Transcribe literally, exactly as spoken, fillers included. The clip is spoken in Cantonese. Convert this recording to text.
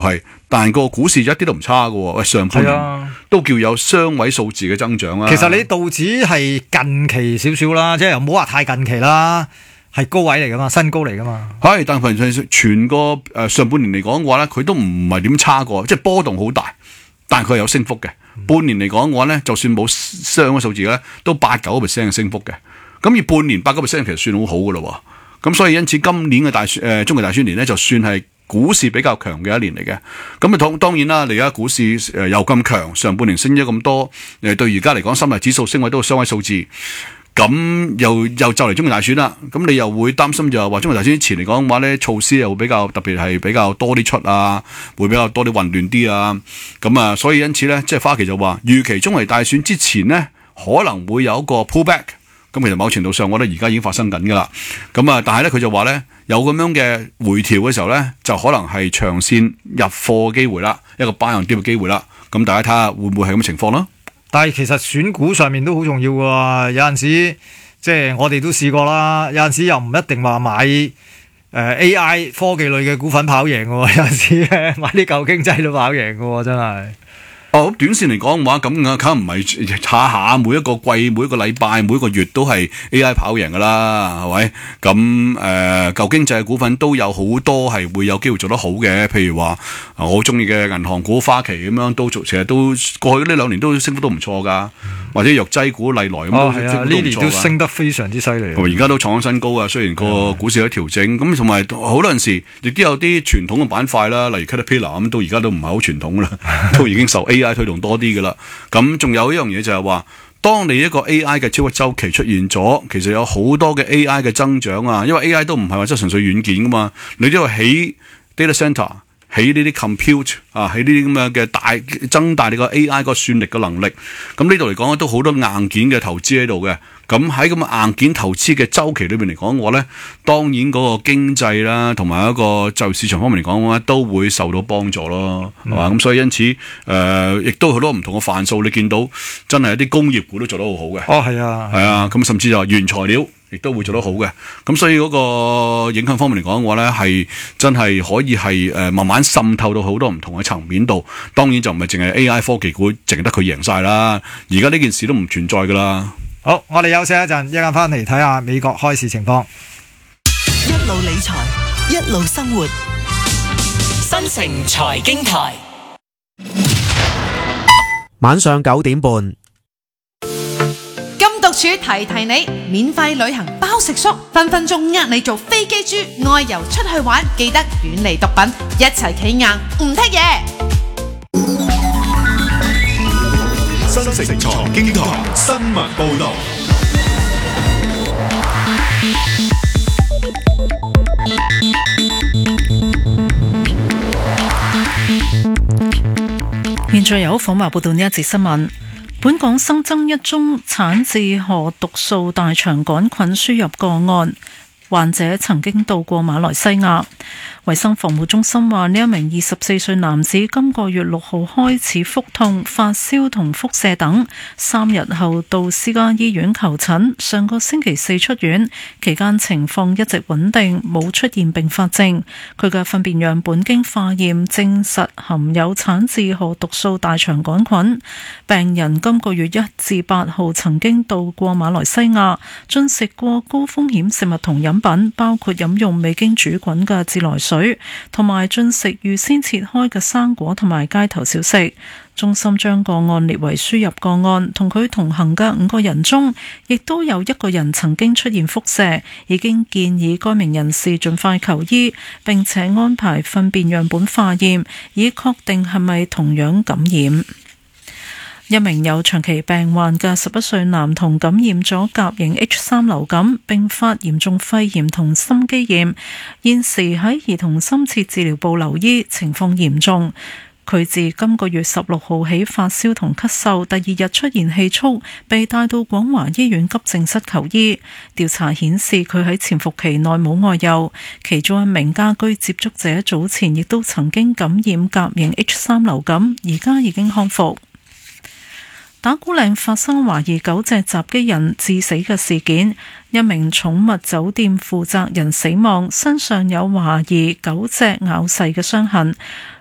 係，但個股市一啲都唔差㗎喎。喂，上半年都叫有雙位數字嘅增長啊。 其實你道指係近期少少啦，即係又唔好話太近期啦，係高位嚟噶嘛，新高嚟噶嘛。 係，但係全個誒上半年嚟講嘅話咧，佢都唔係點差過，即係波動好大，但係佢係有升幅嘅。嗯、半年嚟講嘅話咧，就算冇雙位數字咧，都八九個 percent 嘅升幅嘅。咁而半年八九 percent 其實算好好噶咯。咁所以因此今年嘅大選誒、呃、中期大選年咧，就算係股市比較強嘅一年嚟嘅。咁啊當當然啦，你而家股市誒又咁強，上半年升咗咁多，誒對而家嚟講，深圳指數升位都係雙位數字。咁又又就嚟中期大選啦，咁你又會擔心就係話中期大選之前嚟講嘅話咧，措施又會比較特別係比較多啲出啊，會比較多啲混亂啲啊。咁啊，所以因此咧，即係花旗就話預期中期大選之前咧，可能會有一個 pullback。咁其實某程度上，我覺得而家已經發生緊㗎啦。咁啊，但係咧佢就話咧，有咁樣嘅回調嘅時候咧，就可能係長線入貨嘅機會啦，一個 buy on dip嘅機會啦。咁大家睇下會唔會係咁嘅情況咯？ 但係其實選股上面都好重要㗎，有陣時即係我哋都試過啦。有陣時又唔一定話買誒、呃、A I 科技類嘅股份跑贏㗎，有陣時咧買啲舊經濟都跑贏㗎，真係。 哦，短線嚟講嘅話，咁啊，梗唔係下下每一個季、每一個禮拜、每一個月都係 A I 跑贏噶啦，係咪？咁誒，舊經濟嘅股份都有好多係會有機會做得好嘅，譬如話我好中意嘅銀行股花旗咁樣都做，其實都過去呢兩年都升幅都唔錯噶，或者藥劑股麗來咁都升幅都唔錯噶。呢年都升得非常之犀利。而家都創新高啊！雖然個股市有調整，咁同埋好多陣時亦都有啲傳統嘅板塊啦，例如 Caterpillar 咁，到而家都唔係好傳統啦，都已經受 A I 推動多啲噶啦，咁仲有一樣嘢就係話，當你一個 A I 嘅超級周期出現咗，其實有好多嘅 A I 嘅增長啊，因為 A I 都唔係話即係純粹軟件噶嘛，你都要起 data center， 起呢啲 compute 啊，起呢啲咁樣嘅大增大你個 A I 個算力嘅能力，咁呢度嚟講都好多硬件嘅投資喺度嘅。咁喺咁嘅硬件投資嘅周期裏邊嚟講嘅話咧，當然嗰個經濟啦，同埋一個就業市場方面嚟講嘅話，都會受到幫助咯，係嘛、嗯？咁所以因此，誒、呃，亦都好多唔同嘅範數，你見到真係一啲工業股都做得好好嘅。 哦，係啊， 係啊，咁甚至就話原材料亦都會做得好嘅。咁所以嗰個影響方面嚟講嘅話咧，係真係可以係誒慢慢滲透到好多唔同嘅層面度。當然就唔係淨係 A I 科技股，淨係得佢贏晒啦。而家呢件事都唔存在噶啦。 好，我哋休息一陣，一陣翻嚟睇下美國開市情況。 一路理財，一路生活，新城財經台。 晚上九點半， 金毒處提提你，免費旅行包食宿，分分鐘呃你做飛機豬，外遊出去玩，記得遠離毒品，一齊企硬唔剔嘢。 新城財經台新聞報道。 現在由火馬報道呢一節新聞。本港新增一宗產自河毒素大腸桿菌輸入個案，患者曾經到過馬來西亞。衛生防護中心話，呢一名二十四歲男子今個月六號開始腹痛、發燒同腹瀉等，三日後到私家醫院求診，上個星期四出院，期間情況一直穩定，冇出現併發症。佢嘅糞便樣本經化驗證實含有產自河毒素大腸桿菌。病人今個月一至八號曾經到過馬來西亞，進食過高風險食物同飲品，包括飲用未經煮滾嘅自來水，同埋進食預先切開嘅生果同埋街頭小食。中心將個案列為輸入個案，同佢同行嘅五個人中，亦都有一個人曾經出現腹瀉，已經建議該名人士盡快求醫，並且安排糞便樣本化驗，以確定係咪同樣感染。一名有長期病患嘅十一歲男童感染咗甲型 H 三 流感，並發嚴重肺炎同心肌炎，現時喺兒童深切治療部留醫，情況嚴重。佢自今個月十六號起發燒同咳嗽，第二日出現氣促，被帶到廣華醫院急症室求醫。調查顯示佢喺潛伏期內冇外遊，其中一名家居接觸者早前亦都曾經感染甲型 H 三 流感，而家已經康復。打鼓嶺發生懷疑狗隻襲擊人致死嘅事件，一名寵物酒店負責人死亡，身上有懷疑狗隻咬噬嘅傷痕。